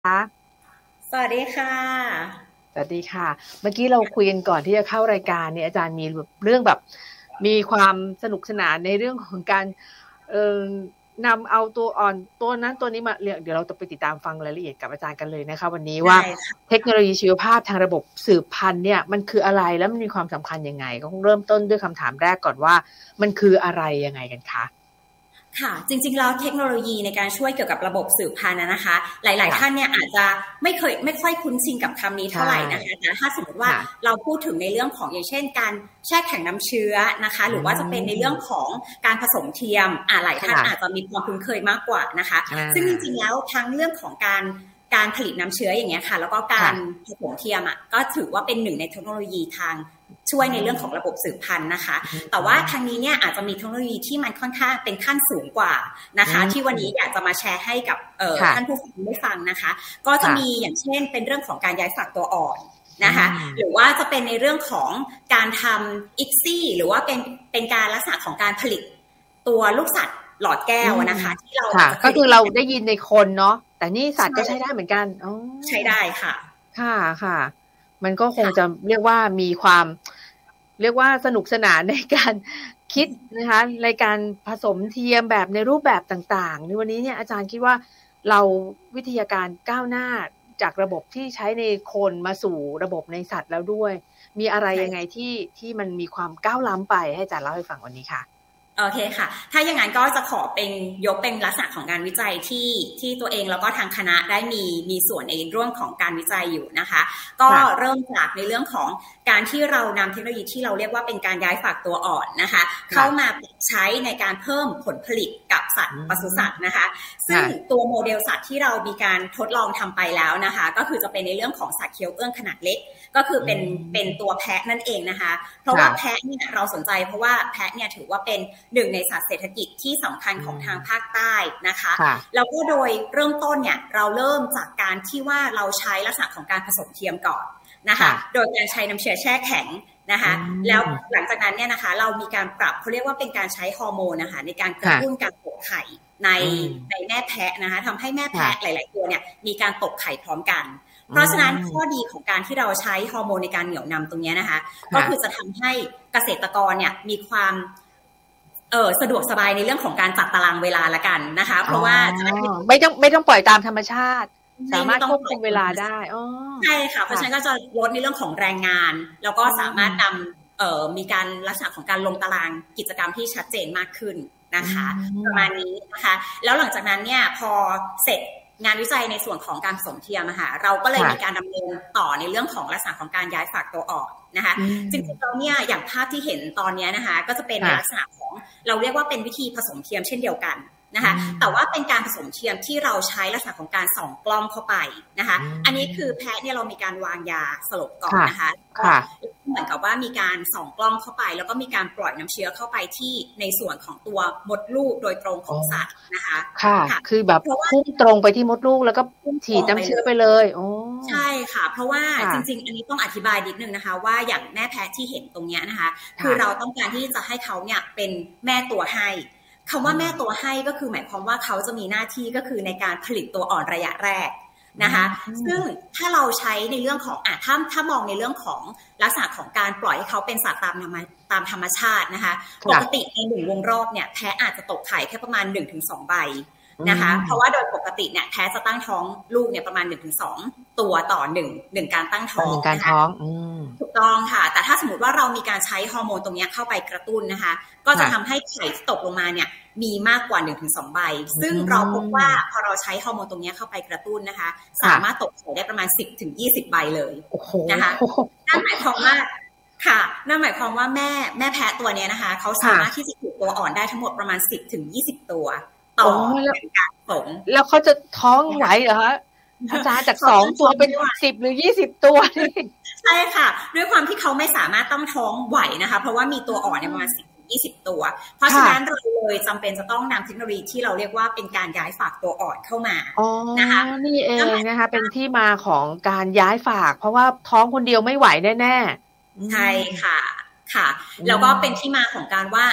สวัสดีค่ะสวัสดีค่ะเมื่อกี้เราคุยกันก่อนที่จะเข้ารายการเนี่ยอาจารย์มีเรื่องแบบมีความสนุกสนานในเรื่องของการเอ่อนำเอาตัวอ่อนตัวนั้นตัวนี้มาเดี๋ยวเราจะไปติดตามฟังรายละเอียดกับอาจารย์กันเลยนะคะวันนี้ว่าเทคโนโลยีชีวภาพทางระบบสืบพันธุ์เนี่ยมันคืออะไรแล้วมันมีความสำคัญยังไงก็ต้องเริ่มต้นด้วยคำถามแรกก่อนว่ามันคืออะไรยังไงกันคะค่ะจริงๆแล้วเทคโนโลยีในการช่วยเกี่ยวกับระบบสืบพันธุ์นะคะหลายๆท่านเนี่ยอาจจะไม่ค่อยคุ้นชินกับคำนี้เท่าไหร่นะคะแต่ถ้าสมมติว่าเราพูดถึงในเรื่องของอย่างเช่นการแช่แข็งน้ำเชื้อนะคะหรือว่าจะเป็นในเรื่องของการผสมเทียมหลายท่านอาจจะมีความคุ้นเคยมากกว่านะคะซึ่งจริงๆแล้วทั้งเรื่องของการผลิตน้ำเชื้ออย่างเงี้ยค่ะแล้วก็การผสมเทียมก็ถือว่าเป็นหนึ่งในเทคโนโลยีทางช่วยในเรื่องของระบบสืบพันธุ์นะคะแต่ว่าทางนี้เนี่ยอาจจะมีเทคโนโลยีที่มันค่อนข้างเป็นขั้นสูงกว่านะคะที่วันนี้อยากจะมาแชร์ให้กับท่านผู้ฟังได้ฟังนะคะก็จะมีอย่างเช่นเป็นเรื่องของการย้ายฝักตัวอ่อนนะคะหรือว่าจะเป็นในเรื่องของการทำอิกซี่หรือว่าเป็นการลักษณะของการผลิตตัวลูกสัตว์หลอดแก้วนะคะที่เราก็คือเราได้ยินในคนเนาะแต่นี่สัตว์ก็ใช้ได้เหมือนกันใช้ได้ค่ะค่ะมันก็คงจะเรียกว่ามีความเรียกว่าสนุกสนานในการคิดนะคะในการผสมเทียมแบบในรูปแบบต่างๆในวันนี้เนี่ยอาจารย์คิดว่าเราวิทยาการก้าวหน้าจากระบบที่ใช้ในคนมาสู่ระบบในสัตว์แล้วด้วยมีอะไรยังไงที่มันมีความก้าวล้ำไปให้อาจารย์เล่าให้ฟังวันนี้ค่ะโอเคค่ะถ้าอย่างนั้นก็จะขอยกเป็นลักษณะของงานวิจัยที่ตัวเองแล้วก็ทางคณะได้มีส่วนในเรื่องของการวิจัยอยู่นะคะก็เริ่มจากในเรื่องของการที่เรานำเทคโนโลยีที่เราเรียกว่าเป็นการย้ายฝักตัวอ่อนนะคะเข้ามาใช้ในการเพิ่มผลผลิตกับสัตว์ปศุสัตว์นะคะซึ่งตัวโมเดลสัตว์ที่เรามีการทดลองทำไปแล้วนะคะก็คือจะเป็นในเรื่องของสัตว์เคี้ยวเอื้องขนาดเล็กก็คือเป็นตัวแพะนั่นเองนะคะเพราะว่าแพะเนี่ยเราสนใจเพราะว่าแพะเนี่ยถือว่าเป็นหนึ่งในสัตว์เศรษฐกิจที่สำคัญของทางภาคใต้นะคะแล้วก็โดยเริ่มต้นเนี่ยเราเริ่มจากการที่ว่าเราใช้ลักษณะของการผสมเทียมก่อนนะคะโดยการใช้น้ำเชื้อแช่แข็งนะคะแล้วหลังจากนั้นเนี่ยนะคะเรามีการปรับเขาเรียกว่าเป็นการใช้ฮอร์โมนนะคะในการกระตุ้นการตกไข่ในแม่แพะนะคะทำให้แม่แพะหลายๆตัวเนี่ยมีการตกไข่พร้อมกันเพราะฉะนั้นข้อดีของการที่เราใช้ฮอร์โมนในการเหนี่ยวนำตรงนี้นะคะก็คือจะทำให้เกษตรกรเนี่ยมีความสะดวกสบายในเรื่องของการจัดตารางเวลาละกันนะคะเพราะว่าไม่ต้องปล่อยตามธรรมชาติสามารถควบคุมเวลาได้ใช่ค่ะเพราะฉะนั้นก็จะลดในเรื่องของแรงงานแล้วก็สามารถนำมีการลักษณะของการลงตารางกิจกรรมที่ชัดเจนมากขึ้นนะคะประมาณนี้นะคะแล้วหลังจากนั้นเนี่ยพอเสร็จงานวิจัยในส่วนของการผสมเทียมนะคะเราก็เลยมีการดำเนินต่อในเรื่องของลักษณะของการย้ายฝักตัวอ่อนนะคะจริงๆแล้วเนี่ยอย่างภาพที่เห็นตอนนี้นะคะก็จะเป็นลักษณะของเราเรียกว่าเป็นวิธีผสมเทียมเช่นเดียวกันนะคะแต่ว่าเป็นการผสมเทียมที่เราใช้ลักษณะของการส่องกล้องเข้าไปนะคะอันนี้คือแพะเนี่ยเรามีการวางยาสลบก่อนนะคะเหมือนกับว่ามีการส่องกล้องเข้าไปแล้วก็มีการปล่อยน้ำเชื้อเข้าไปที่ในส่วนของตัวมดลูกโดยตรงของสัตว์นะคะค่ะคือแบบพุ่งตรงไปที่มดลูกแล้วก็ฉีดน้ำเชื้อไปเลยใช่ค่ะเพราะว่าจริงๆอันนี้ต้องอธิบายนิดนึงนะคะว่าอย่างแม่แพะที่เห็นตรงนี้นะคะคือเราต้องการที่จะให้เขาเนี่ยเป็นแม่ตัวให้คำว่าแม่ตัวให้ก็คือหมายความว่าเขาจะมีหน้าที่ก็คือในการผลิตตัวอ่อนระยะแรกนะคะซึ่งถ้าเราใช้ในเรื่องของถ้ามองในเรื่องของลักษณะของการปล่อยให้เขาเป็นสัตว์ตามธรรมชาตินะคะปกติใน1วงรอบเนี่ยแพะอาจจะตกไข่แค่ประมาณ 1-2 ใบนะคะเพราะว่าโดยปกติเนี่ยแพะจะตั้งท้องลูกเนี่ยประมาณ 1-2 ตัวต่อ1การตั้งท้องถูกต้องค่ะแต่ถ้าสมมติว่าเรามีการใช้ฮอร์โมนตรงนี้เข้าไปกระตุ้นนะคะก็จะทำให้ไข่ตกลงมาเนี่ยมีมากกว่า 1-2 ใบซึ่งเราพบว่าพอเราใช้ฮอร์โมนตรงนี้เข้าไปกระตุ้นนะคะสามารถตกไข่ได้ประมาณ 10-20 ใบเลยนะคะนั่นหมายความว่าค่ะนั่นหมายความว่าแม่แพะตัวนี้นะคะเขาสามารถที่จะถูกตัวอ่อนได้ทั้งหมดประมาณ 10-20 ตัวต่อการผสมแล้วเขาจะท้องไหวเหรอคะอาจารย์จาก2ตัวเป็น10หรือ20ตัวใช่ค่ะด้วยความที่เขาไม่สามารถตั้งท้องไหวนะคะเพราะว่ามีตัวอ่อนในประมาณ10-20 ตัวเพราะฉะนั้นเราเลยจำเป็นจะต้องนำเทคโนโลยีที่เราเรียกว่าเป็นการย้ายฝากตัวอ่อนเข้ามานะคะนี่เองนะคะเป็นที่มาของการย้ายฝากเพราะว่าท้องคนเดียวไม่ไหวแน่ๆใช่ค่ะแล้วก็เป็นที่มาของการว่า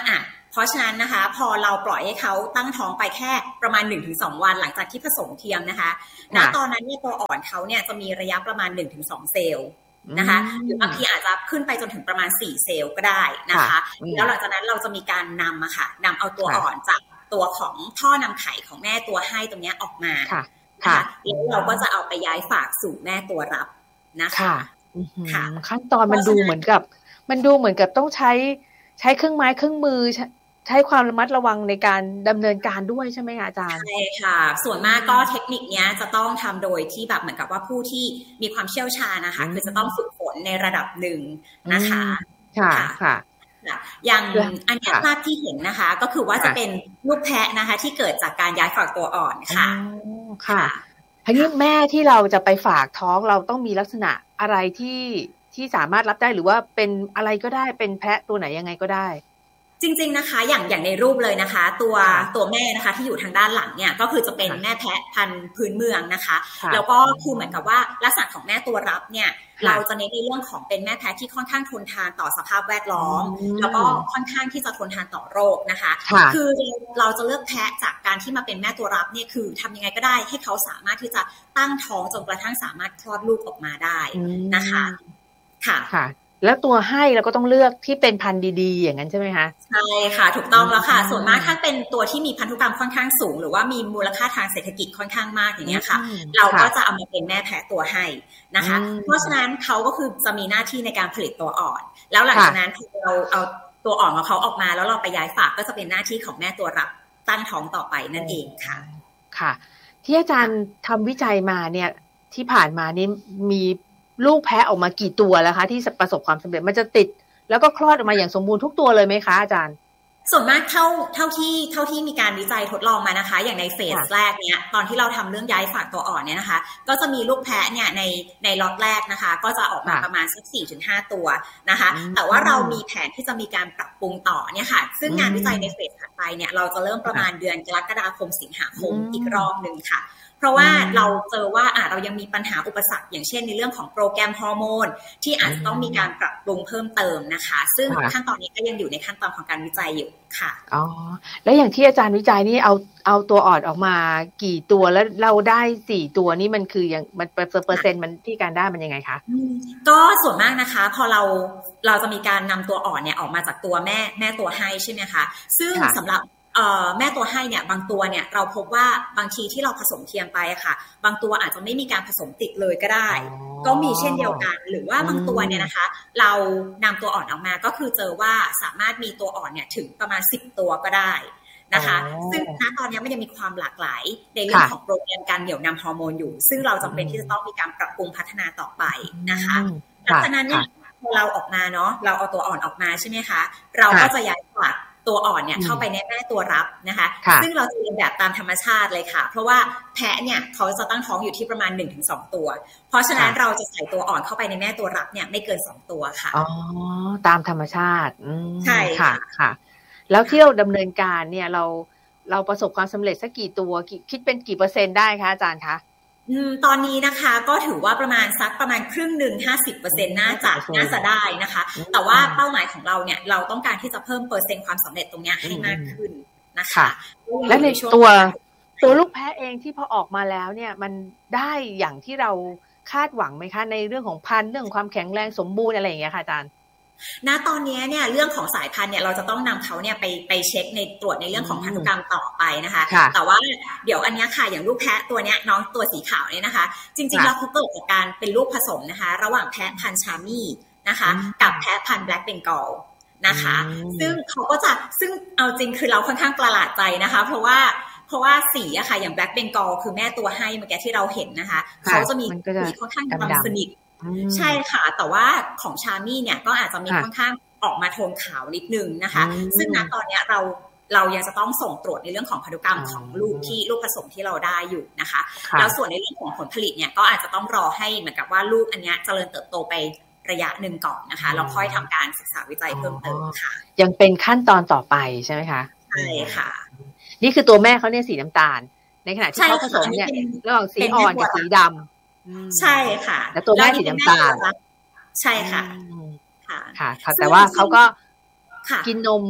เพราะฉะนั้นนะคะพอเราปล่อยให้เขาตั้งท้องไปแค่ประมาณ 1-2 วันหลังจากที่ผสมเทียมนะคะณตอนนั้นเนี่ยตัวอ่อนเขาเนี่ยจะมีระยะประมาณ 1-2 เซลล์นะคะหรือบางทีอาจจะขึ้นไปจนถึงประมาณ4เซลล์ก็ได้นะคะแล้วหลังจากนั้นเราจะมีการนำเอาตัวอ่อนจากตัวของท่อนำไข่ของแม่ตัวให้ตรงนี้ออกมาค่ะแล้วเราก็จะเอาไปย้ายฝากสู่แม่ตัวรับนะคะค่ะขั้นตอนมันดูเหมือนกับต้องใช้เครื่องไม้เครื่องมือใช้ความระมัดระวังในการดำเนินการด้วยใช่ไหมคะอาจารย์ใช่ค่ะส่วนมากก็เทคนิคนี้จะต้องทำโดยที่แบบเหมือนกับว่าผู้ที่มีความเชี่ยวชาญนะคะคือจะต้องฝึกฝนในระดับหนึ่งนะคะค่ะอย่างอันนี้ภาพที่เห็นนะคะก็คือว่าจะเป็นลูกแพะนะคะที่เกิดจากการย้ายฝากตัวอ่อนค่ะค่ะทีนี้แม่ที่เราจะไปฝากท้องเราต้องมีลักษณะอะไรที่สามารถรับได้หรือว่าเป็นอะไรก็ได้เป็นแพะตัวไหนยังไงก็ได้จริงๆนะคะอย่างในรูปเลยนะคะตัวแม่นะคะที่อยู่ทางด้านหลังเนี่ยก็คือจะเป็นแม่แพะพันธุ์พื้นเมืองนะคะแล้วก็คือเหมือนกับว่าลักษณะของแม่ตัวรับเนี่ยเราจะเน้นในเรื่องของเป็นแม่แพะที่ค่อนข้างทนทานต่อสภาพแวดล้อมแล้วก็ค่อนข้างที่จะทนทานต่อโรคนะคะคือเราจะเลือกแพะจากการที่มาเป็นแม่ตัวรับเนี่ยคือทำยังไงก็ได้ให้เขาสามารถที่จะตั้งท้องจนกระทั่งสามารถคลอดลูกออกมาได้นะคะค่ะแล้วตัวให้เราก็ต้องเลือกที่เป็นพันธุ์ดีๆอย่างนั้นใช่ไหมคะใช่ค่ะถูกต้องแล้วค่ะส่วนมากถ้าเป็นตัวที่มีพันธุกรรมค่อนข้างสูงหรือว่ามีมูลค่าทางเศรษฐกิจค่อนข้างมากอย่างเงี้ยค่ะเราก็จะเอามาเป็นแม่แพะตัวให้นะคะเพราะฉะนั้นเขาก็คือจะมีหน้าที่ในการผลิตตัวอ่อนแล้วหลังจากนั้นเราเอาตัวอ่อนของเขาออกมาแล้วเราไปย้ายฝากก็จะเป็นหน้าที่ของแม่ตัวรับตั้งท้องต่อไปนั่นเองค่ะค่ะที่อาจารย์ทำวิจัยมาเนี่ยที่ผ่านมานี่มีลูกแพะออกมากี่ตัวแล้วคะที่ประสบความสำเร็จมันจะติดแล้วก็คลอดออกมาอย่างสมบูรณ์ทุกตัวเลยไหมคะอาจารย์ส่วนมากเท่าที่มีการวิจัยทดลองมานะคะอย่างในเฟสแรกเนี่ยตอนที่เราทำเรื่องย้ายฝากตัวอ่อนเนี่ยนะคะก็จะมีลูกแพะเนี่ยในล็อตแรกนะคะก็จะออกมาประมาณสัก 4-5 ตัวนะคะแต่ว่าเรามีแผนที่จะมีการปรับปรุงต่อเนี่ยค่ะซึ่งงานวิจัยในเฟสถัดไปเนี่ยเราจะเริ่มประมาณเดือนกรกฎาคมสิงหาคมอีกรอบนึงค่ะเพราะว่าเราเจอว่าเรายังมีปัญหาอุปสรรคอย่างเช่นในเรื่องของโปรแกรมฮอร์โมนที่อาจจะต้องมีการปรับปรุงเพิ่มเติมนะคะซึ่งขั้นตอนนี้ก็ยังอยู่ในขั้นตอนของการวิจัยอยู่ค่ะอ๋อแล้วอย่างที่อาจารย์วิจัยนี่เอาตัวอ่อนออกมากี่ตัวแล้วเราได้4ตัวนี่มันคืออย่างมันเปอร์เซ็นต์มันที่การได้มันยังไงคะก็ส่วนมากนะคะพอเราจะมีการนำตัวอ่อนเนี่ยออกมาจากตัวแม่ตัวให้ใช่ไหมคะซึ่งสำหรับแม่ตัวให้เนี่ยบางตัวเนี่ยเราพบว่าบางทีที่เราผสมเทียมไปค่ะบางตัวอาจจะไม่มีการผสมติดเลยก็ได้ก็มีเช่นเดียวกันหรือว่าบางตัวเนี่ยนะคะเรานำตัวอ่อนออกมาก็คือเจอว่าสามารถมีตัวอ่อนเนี่ยถึงประมาณ10ตัวก็ได้นะคะซึ่งณตอนนี้มันยังมีความหลากหลายในเรื่องของโปรแกรมการเหนี่ยวนำฮอร์โมนอยู่ซึ่งเราจำเป็นที่จะต้องมีการปรับปรุงพัฒนาต่อไปนะคะดังนั้นเนี่ยพอเราออกมาเนาะเราเอาตัวอ่อนออกมาใช่ไหมคะเราก็จะย้ายฝากตัวอ่อนเนี่ยเข้าไปในแม่ตัวรับนะคะซึ่งเราจะเรียนแบบตามธรรมชาติเลยค่ะเพราะว่าแพะเนี่ยเขาจะตั้งท้องอยู่ที่ประมาณ 1-2 ตัวเพราะฉะนั้นเราจะใส่ตัวอ่อนเข้าไปในแม่ตัวรับเนี่ยไม่เกิน2ตัวค่ะอ๋อตามธรรมชาติใช่ค่ะแล้วที่เราดำเนินการเนี่ยเราประสบความสำเร็จสักกี่ตัวคิดเป็นกี่เปอร์เซ็นต์ได้คะอาจารย์คะตอนนี้นะคะก็ถือว่าประมาณครึ่งหนึ่ง 50% น่าจะได้นะคะแต่ว่าเป้าหมายของเราเนี่ยเราต้องการที่จะเพิ่มเปอร์เซ็นต์ความสำเร็จตรงนี้ให้มากขึ้นนะคะและในตัวลูกแพะเองที่พอออกมาแล้วเนี่ยมันได้อย่างที่เราคาดหวังไหมคะในเรื่องของพันธุ์เรื่องของความแข็งแรงสมบูรณ์อะไรอย่างเงี้ยค่ะอาจารย์ณตอนนี้เนี่ยเรื่องของสายพันธุ์เนี่ยเราจะต้องนำเขาเนี่ยไปเช็คในตรวจในเรื่องของพันธุกรรมต่อไปนะคะแต่ว่าเดี๋ยวอันนี้ค่ะอย่างลูกแพะตัวเนี้ยน้องตัวสีขาวเนี่ยนะคะจริงๆแล้วเขาเกิดจากการเป็นลูกผสมนะคะระหว่างแพะพันธุ์ชามี่นะคะกับแพะพันธุ์แบล็กเบงกอลนะคะซึ่งเขาก็จะซึ่งเอาจริงคือเราค่อนข้างประหลาดใจนะคะเพราะว่าสีอะค่ะอย่างแบล็กเบงกอลคือแม่ตัวให้เมื่อกี้ที่เราเห็นนะคะเขาจะมีสีค่อนข้างดำสนิทใช่ค่ะแต่ว่าของชามี่เนี่ยก็อาจจะมีค่อนข้างออกมาโทนขาวนิดนึงนะคะซึ่งณตอนนี้เรายังจะต้องส่งตรวจในเรื่องของพันธุกรรมของลูกผสมที่เราได้อยู่นะคะแล้วส่วนในเรื่องของผลผลิตเนี่ยก็อาจจะต้องรอให้เหมือนกับว่าลูกอันนี้เจริญเติบโตไประยะหนึ่งก่อนนะคะแล้วค่อยทำการศึกษาวิจัยเพิ่มเติมค่ะยังเป็นขั้นตอนต่อไปใช่ไหมคะใช่ค่ะนี่คือตัวแม่เขาเนี่ยสีน้ำตาลในขณะที่เขาผสมเนี่ยระหว่างสีอ่อนกับสีดำใช่ค่ะแล้วตัวแม่สีน้ำตาลใช่ค่ะค่ะแต่ว่าเขาก็กินนม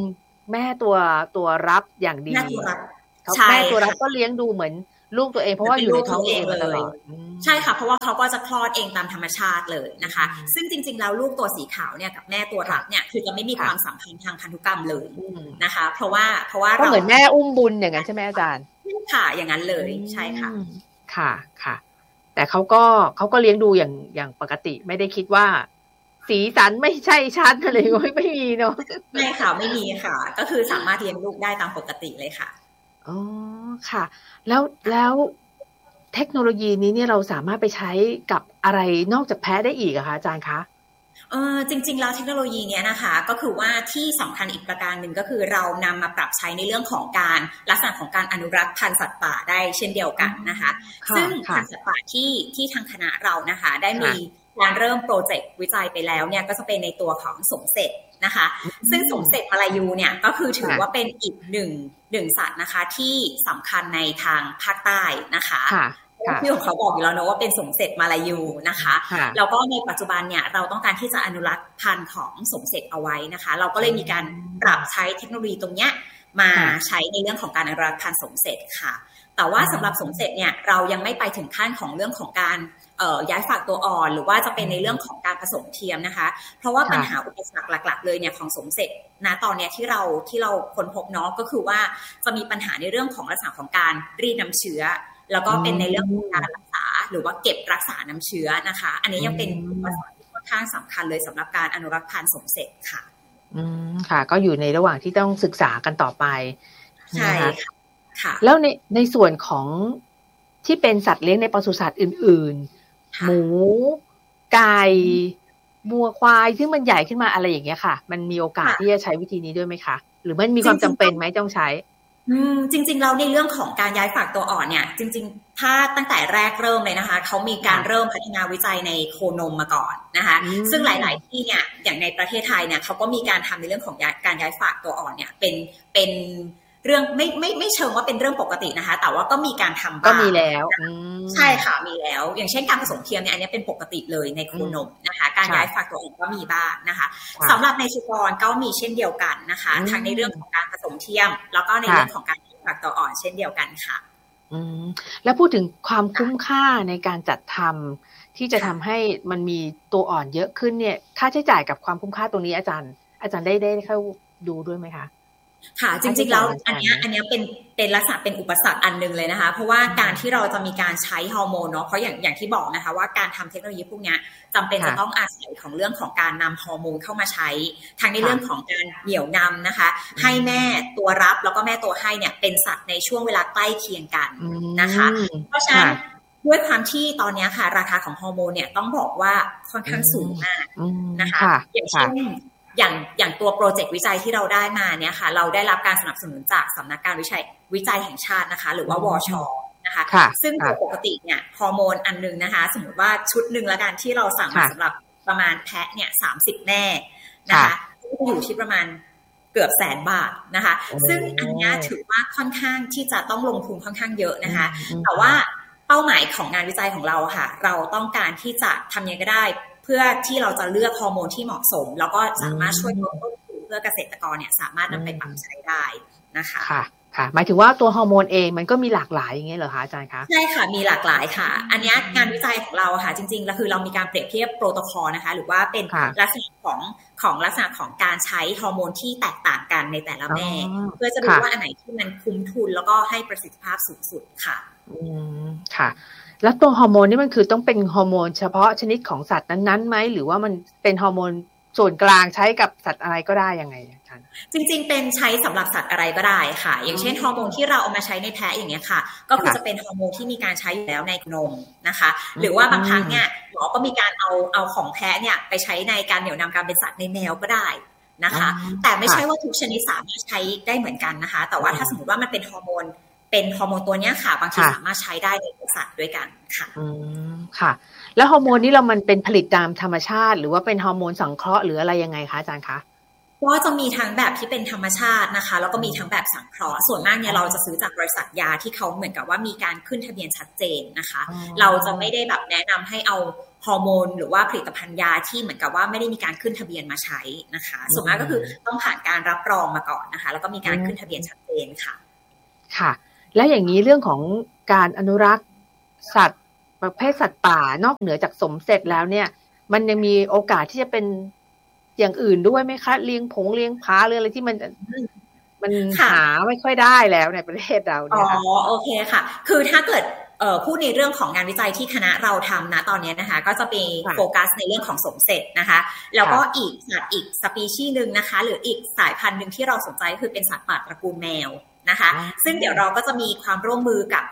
แม่ตัวรับอย่างดีแม่ตัวรับแม่ตัวรับก็เลี้ยงดูเหมือนลูกตัวเองเพราะว่าอยู่ในท้องเองมาตลอดใช่ค่ะเพราะว่าเขาก็จะคลอดเองตามธรรมชาติเลยนะคะซึ่งจริงๆแล้วลูกตัวสีขาวเนี่ยกับแม่ตัวรับเนี่ยคือจะไม่มีความสัมพันธ์ทางพันธุกรรมเลยนะคะเพราะว่าก็เหมือนแม่อุ้มบุญอย่างนั้นใช่ไหมอาจารย์ค่ะอย่างนั้นเลยใช่ค่ะค่ะแต่เขาก็เลี้ยงดูอย่างปกติไม่ได้คิดว่าสีสันไม่ใช่ชั้นอะไรไม่มีเนาะไม่ค่ะไม่มีค่ะก็คือสามารถเลี้ยงลูกได้ตามปกติเลยค่ะอ๋อค่ะแล้วเทคโนโลยีนี้เนี่ยเราสามารถไปใช้กับอะไรนอกจากแพ้ได้อีกอะคะอาจารย์คะจริงๆแล้วเทคโนโลยีเนี้ยนะคะก็คือว่าที่สำคัญอีกประการหนึ่งก็คือเรานำมาปรับใช้ในเรื่องของการลักษณะของการอนุรักษ์พันธุ์สัตว์ป่าได้เช่นเดียวกันนะคะซึ่งพันธุ์สัตว์ป่าที่ทางคณะเรานะคะได้มีการเริ่มโปรเจกต์วิจัยไปแล้วเนี่ยก็จะเป็นในตัวของสมเสร็จนะคะซึ่งสมเสร็จมาลายูเนี่ยก็คือถือว่าเป็นอีกหนึ่งสัตว์นะคะที่สำคัญในทางภาคใต้นะคะที่ของเขาบอกอยู่แล้วนะว่าเป็นสมเสร็จมาลายูนะคะแล้วก็ในปัจจุบันเนี่ยเราต้องการที่จะอนุรักษ์พันธุ์ของสมเสร็จเอาไว้นะคะเราก็เลยมีการปรับใช้เทคโนโลยีตรงเนี้ยมาใช้ในเรื่องของการอนุรักษ์พันธุ์สมเสร็จค่ะแต่ว่าสำหรับสมเสร็จเนี่ยเรายังไม่ไปถึงขั้นของเรื่องของการย้ายฝากตัวอ่อนหรือว่าจะเป็นในเรื่องของการผสมเทียมนะคะเพราะว่าปัญหาอุปสรรคหลักๆเลยเนี่ยของสมเสร็จนะตอนนี้ที่เราค้นพบเนาะก็คือว่าจะมีปัญหาในเรื่องของลักษณะของการรีดน้ำเชื้อแล้วก็เป็นในเรื่องของการรักษาหรือว่าเก็บรักษาน้ำเชื้อนะคะอันนี้ยังเป็นอุปสรรคที่ค่อนข้างสำคัญเลยสำหรับการอนุรักษ์พันธุ์สมเสร็จค่ะค่ะก็อยู่ในระหว่างที่ต้องศึกษากันต่อไปใช่ค่ะแล้วในส่วนของที่เป็นสัตว์เลี้ยงในปศุสัตว์อื่นๆหมูไก่วัวควายที่มันใหญ่ขึ้นมาอะไรอย่างเงี้ยค่ะมันมีโอกาสที่จะใช้วิธีนี้ด้วยไหมคะหรือมันมีความจำเป็นไหมต้องใช้จริงๆเราในเรื่องของการย้ายฝากตัวอ่อนเนี่ยจริงๆถ้าตั้งแต่แรกเริ่มเลยนะคะเขามีการเริ่มพัฒนาวิจัยในโคนมมาก่อนนะคะซึ่งหลายๆที่เนี่ยอย่างในประเทศไทยเนี่ยเขาก็มีการทำในเรื่องของการย้ายฝากตัวอ่อนเนี่ยเป็นเรื่องไม่เชิงว่าเป็นเรื่องปกตินะคะแต่ว่าก็มีการทำบ้างก็มีแล้วใช่ค่ะมีแล้วอย่างเช่นการผสมเทียมเนี่ยอันนี้เป็นปกติเลยในโคนมนะคะการย้ายฝากตัวอ่อนก็มีบ้างนะคะสำหรับในสุกรก็มีเช่นเดียวกันนะคะทั้งในเรื่องของการผสมเทียมแล้วก็ในเรื่องของการย้ายฝากตัวอ่อนเช่นเดียวกันค่ะแล้วพูดถึงความคุ้มค่าในการจัดทำที่จะทำให้มันมีตัวอ่อนเยอะขึ้นเนี่ยค่าใช้จ่ายกับความคุ้มค่าตรงนี้อาจารย์ได้เข้าดูด้วยไหมคะค่ะจริงๆแล้วอันนี้เป็นลักษณะเป็นอุปสรรคอันนึงเลยนะคะเพราะว่าการที่เราจะมีการใช้ฮอร์โมนเนาะเพราะอย่างที่บอกนะคะว่าการทำเทคโนโลยีพวกนี้จำเป็นจะต้องอาศัยของเรื่องของการนำฮอร์โมนเข้ามาใช้ทั้งในเรื่องของการเหนี่ยวนำนะคะให้แม่ตัวรับแล้วก็แม่ตัวให้เนี่ยเป็นสัตว์ในช่วงเวลาใกล้เคียงกันนะคะเพราะฉะนั้นด้วยความที่ตอนนี้ค่ะราคาของฮอร์โมนเนี่ยต้องบอกว่าค่อนข้างสูงมากนะคะอย่างเช่นอย่างตัวโปรเจกต์วิจัยที่เราได้มาเนี่ยค่ะเราได้รับการสนับสนุนจากสำนักการวิจัยแห่งชาตินะคะหรือว่าวช.นะคะซึ่งปกติเนี่ยฮอร์โมนอันนึงนะคะสมมติว่าชุดหนึ่งละกันที่เราสั่งมาสำหรับประมาณแพะเนี่ย30แม่นะคะอยู่ที่ประมาณเกือบ100,000 บาทนะคะซึ่งอันนี้ถือว่าค่อนข้างที่จะต้องลงทุนค่อนข้างเยอะนะคะแต่ว่าเป้าหมายของงานวิจัยของเราค่ะเราต้องการที่จะทำยังไงก็ได้เพื่อที่เราจะเลือกฮอร์โมนที่เหมาะสมแล้วก็สามารถช่วยลดต้นทุนเพื่อเกษตรกรเนี่ยสามารถนำไปปรับใช้ได้นะคะค่ะหมายถึงว่าตัวฮอร์โมนเองมันก็มีหลากหลายอย่างเงี้ยเหรอคะอาจารย์คะใช่ค่ะมีหลากหลายค่ะอันนี้งานวิจัยของเราค่ะจริงๆแล้วคือเรามีการเปรียบเทียบโปรโตคอลนะคะหรือว่าเป็นลักษณะของลักษณะของการใช้ฮอร์โมนที่แตกต่างกันในแต่ละแม่เพื่อจะดูว่าอันไหนที่มันคุ้มทุนแล้วก็ให้ประสิทธิภาพสูงสุดค่ะค่ะแล้วตัวฮอร์โมนนี่มันคือต้องเป็นฮอร์โมนเฉพาะชนิดของสัตว์นั้นๆไหมหรือว่ามันเป็นฮอร์โมนส่วนกลางใช้กับสัตว์อะไรก็ได้ยังไงอาจารย์จริงๆเป็นใช้สำหรับสัตว์อะไรก็ได้ค่ะอย่างเช่นฮอร์โมนที่เราเอามาใช้ในแพะอย่างเงี้ยค่ะก็คือจะเป็นฮอร์โมนที่มีการใช้อยู่แล้วในนมนะคะหรือว่าบางครั้งเนี่ยหมอก็มีการเอาของแพะเนี่ยไปใช้ในการเหนี่ยวนำการเป็นสัตว์ในแมวก็ได้นะคะแต่ไม่ใช่ว่าทุกชนิดสามารถใช้ได้เหมือนกันนะคะแต่ว่าถ้าสมมติว่ามันเป็นฮอร์โมนตัวเนี้ยค่ะบางทีสามารถใช้ได้ในสัตว์ด้วยกันค่ะค่ะแล้วฮอร์โมนนี้มันเป็นผลิตตามธรรมชาติหรือว่าเป็นฮอร์โมนสังเคราะห์หรืออะไรยังไงคะอาจารย์คะก็จะมีทั้งแบบที่เป็นธรรมชาตินะคะแล้วก็มีทั้งแบบสังเคราะห์ส่วนมากเนี่ยเราจะซื้อจากบริษัทยาที่เขาเหมือนกับว่ามีการขึ้นทะเบียนชัดเจนนะคะเราจะไม่ได้แบบแนะนำให้เอาฮอร์โมนหรือว่าผลิตภัณฑ์ยาที่เหมือนกับว่าไม่ได้มีการขึ้นทะเบียนมาใช้นะคะส่วนมากก็คือต้องผ่านการรับรองมาก่อนนะคะแล้วก็มีการขึ้นทะเบียนชัดเจนค่ะค่ะและอย่างนี้เรื่องของการอนุรักษ์สัตว์ประเภทสัตว์ป่านอกเหนือจากสมเสร็จแล้วเนี่ยมันยังมีโอกาสที่จะเป็นอย่างอื่นด้วยไหมคะเลี้ยงผาหรืออะไรที่มันหาไม่ค่อยได้แล้วในประเทศเราเนี่ยอ๋อโอเคค่ะคือถ้าเกิดพูดในเรื่องของงานวิจัยที่คณะเราทำนะตอนนี้นะคะก็จะไปโฟกัสในเรื่องของสมเสร็จนะคะแล้วก็อีกสัตว์อีกสปีชีส์นึงนะคะหรืออีกสายพันธุ์นึงที่เราสนใจคือเป็นสัตว์ป่าตระกูลแมวนะคะซึ่งเดี๋ยวเราก็จะมีความร่วมมือกับ